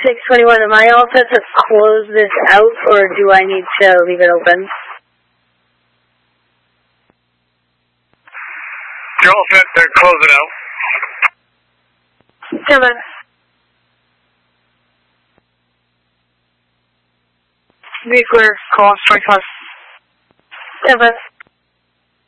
621, am I all set to close this out, or do I need to leave it open? You're all set to close it out. Come on. Be clear, call us 25. Come on.